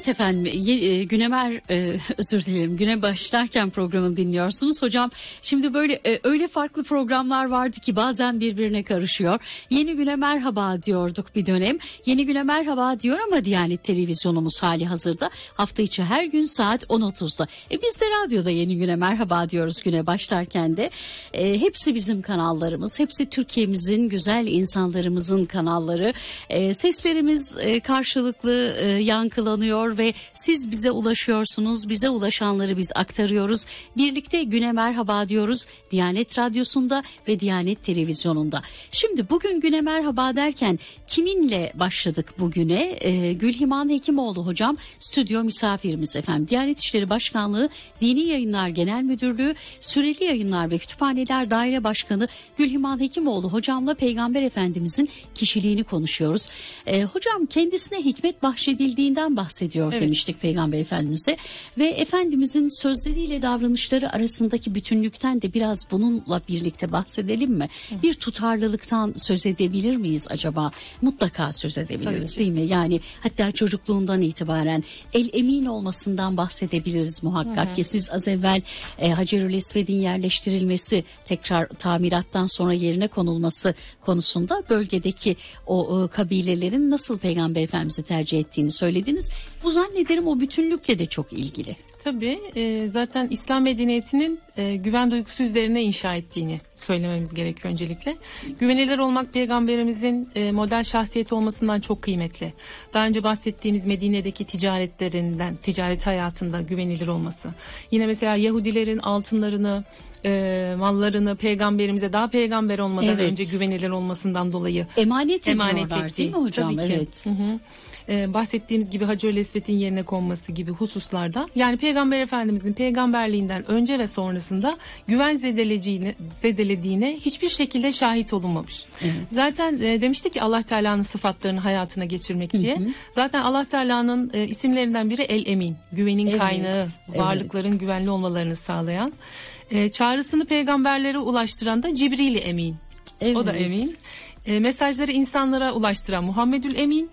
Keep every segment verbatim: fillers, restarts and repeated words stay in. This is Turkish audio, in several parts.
Evet efendim, e, Günemer e, özür dilerim, Güne başlarken programı dinliyorsunuz. Hocam şimdi böyle e, öyle farklı programlar vardı ki bazen birbirine karışıyor. Yeni Güne merhaba diyorduk bir dönem. Yeni Güne merhaba diyor ama Diyanet Televizyonumuz hali hazırda hafta içi her gün saat on otuzda. E biz de radyoda Yeni Güne merhaba diyoruz güne başlarken de. E, hepsi bizim kanallarımız, hepsi Türkiye'mizin güzel insanlarımızın kanalları. E, seslerimiz e, karşılıklı e, yankılanıyor ve siz bize ulaşıyorsunuz. Bize ulaşanları biz aktarıyoruz. Birlikte güne merhaba diyoruz Diyanet Radyosu'nda ve Diyanet Televizyonu'nda. Şimdi bugün güne merhaba derken kiminle başladık bugüne? Ee, Gülhiman Hekimoğlu hocam stüdyo misafirimiz efendim. Diyanet İşleri Başkanlığı Dini Yayınlar Genel Müdürlüğü Süreli Yayınlar ve Kütüphaneler Daire Başkanı Gülhiman Hekimoğlu hocamla Peygamber Efendimizin kişiliğini konuşuyoruz. Ee, hocam kendisine hikmet bahşedildiğinden bahsediyor, evet, demiştik Peygamber Efendimiz'e ve Efendimizin sözleriyle davranışları arasındaki bütünlükten de biraz bununla birlikte bahsedelim mi? Hı. Bir tutarlılıktan söz edebilir miyiz acaba? Mutlaka söz edebiliriz değil mi? Yani hatta çocukluğundan itibaren el emin olmasından bahsedebiliriz muhakkak. Hı hı. Ki siz az evvel e, Hacerül Esved'in yerleştirilmesi, tekrar tamirattan sonra yerine konulması konusunda bölgedeki o e, kabilelerin nasıl Peygamber Efendimiz'i tercih ettiğini söylediniz. Bu zannederim o bütünlükle de çok ilgili. Tabii e, zaten İslam medeniyetinin e, güven duygusu üzerine inşa ettiğini söylememiz gerekiyor öncelikle. Güvenilir olmak Peygamberimizin e, model şahsiyeti olmasından çok kıymetli. Daha önce bahsettiğimiz Medine'deki ticaretlerinden, ticaret hayatında güvenilir olması. Yine mesela Yahudilerin altınlarını, e, mallarını Peygamberimize daha peygamber olmadan evet. önce güvenilir olmasından dolayı emanet ediyorlar değil mi hocam? Tabii ki. Evet. Hı hı. Ee, bahsettiğimiz gibi Hacerül Esved'in yerine konması gibi hususlarda, yani Peygamber Efendimizin peygamberliğinden önce ve sonrasında güven zedelediğine, zedelediğine hiçbir şekilde şahit olunmamış. Evet. Zaten e, demiştik ki Allah Teala'nın sıfatlarını hayatına geçirmek diye. Hı hı. Zaten Allah Teala'nın e, isimlerinden biri El Emin, güvenin evet. kaynağı, varlıkların evet. güvenli olmalarını sağlayan. E, çağrısını peygamberlere ulaştıran da Cibril-i Emin. Evet. O da emin. E, mesajları insanlara ulaştıran Muhammedül Emin.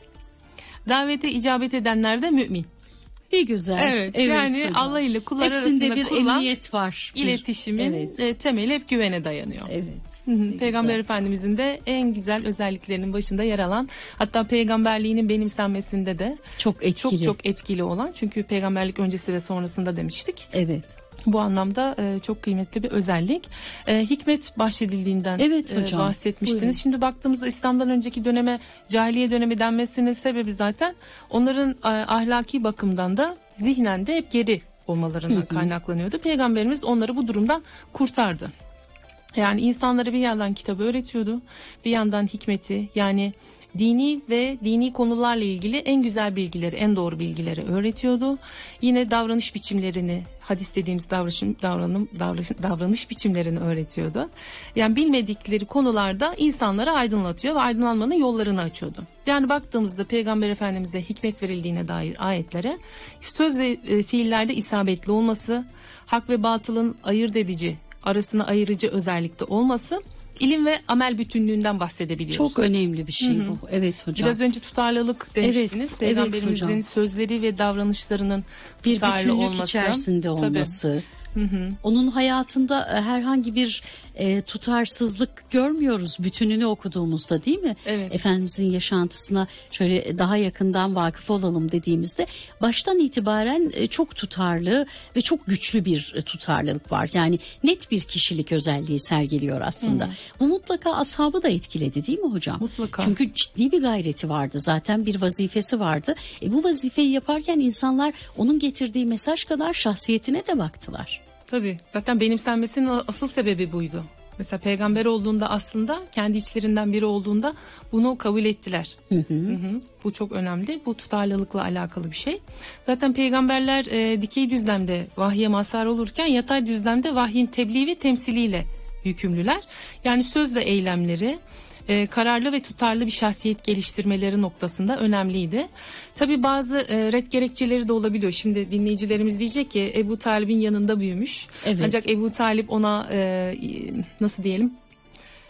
Davete icabet edenler de mümin. Ne güzel. Evet, evet yani hocam. Allah ile kullar hepsinde arasında bir kurulan emniyet var. İletişimin evet. e, temeli hep güvene dayanıyor. Evet. Hı-hı. Peygamber güzel. Efendimizin de en güzel özelliklerinin başında yer alan, hatta peygamberliğinin benimsenmesinde de çok etkili. Çok çok etkili olan. Çünkü peygamberlik öncesi ve sonrasında demiştik. Evet. Bu anlamda e, çok kıymetli bir özellik. E, hikmet bahşedildiğinden evet, e, bahsetmiştiniz. Buyurun. Şimdi baktığımızda İslam'dan önceki döneme cahiliye dönemi denmesinin sebebi zaten onların e, ahlaki bakımdan da zihnen de hep geri olmalarından hı hı. kaynaklanıyordu. Peygamberimiz onları bu durumdan kurtardı. Yani insanlara bir yandan kitabı öğretiyordu, bir yandan hikmeti, yani dini ve dini konularla ilgili en güzel bilgileri, en doğru bilgileri öğretiyordu. Yine davranış biçimlerini, hadis dediğimiz davranış, davranım, davranış, davranış biçimlerini öğretiyordu. Yani bilmedikleri konularda insanlara aydınlatıyor ve aydınlanmanın yollarını açıyordu. Yani baktığımızda Peygamber Efendimiz'e hikmet verildiğine dair ayetlere söz ve e, fiillerde isabetli olması, hak ve batılın ayırt edici, arasına ayırıcı özellikte olması, İlim ve amel bütünlüğünden bahsedebiliyoruz. Çok önemli bir şey bu. Evet hocam. Biraz önce tutarlılık demiştiniz. Evet, Peygamberimizin evet sözleri ve davranışlarının bir tutarlı bütünlük olması, içerisinde olması. Hı hı. Onun hayatında herhangi bir e, tutarsızlık görmüyoruz bütününü okuduğumuzda değil mi? Evet. Efendimizin yaşantısına şöyle daha yakından vakıf olalım dediğimizde baştan itibaren e, çok tutarlı ve çok güçlü bir e, tutarlılık var. Yani net bir kişilik özelliği sergiliyor aslında. Hı. Bu mutlaka ashabı da etkiledi değil mi hocam? Mutlaka. Çünkü ciddi bir gayreti vardı, zaten bir vazifesi vardı. E, bu vazifeyi yaparken insanlar onun getirdiği mesaj kadar şahsiyetine de baktılar. Tabii, zaten benimsenmesinin asıl sebebi buydu. Mesela peygamber olduğunda, aslında kendi içlerinden biri olduğunda bunu kabul ettiler. Hı hı. Hı hı. Bu çok önemli. Bu tutarlılıkla alakalı bir şey. Zaten peygamberler e, dikey düzlemde vahye mazhar olurken yatay düzlemde vahyin tebliğ ve temsiliyle yükümlüler. Yani söz ve eylemleri e, kararlı ve tutarlı bir şahsiyet geliştirmeleri noktasında önemliydi. Tabii bazı e, red gerekçeleri de olabiliyor. Şimdi dinleyicilerimiz diyecek ki Ebu Talib'in yanında büyümüş. Evet. Ancak Ebu Talib ona e, nasıl diyelim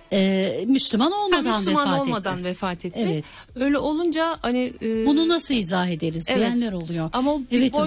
e, Müslüman olmadan Ha, Müslüman vefat olmadan etti. vefat etti. Evet. Öyle olunca hani e, Bunu nasıl izah ederiz evet. diyenler oluyor. Ama o bir Evet boy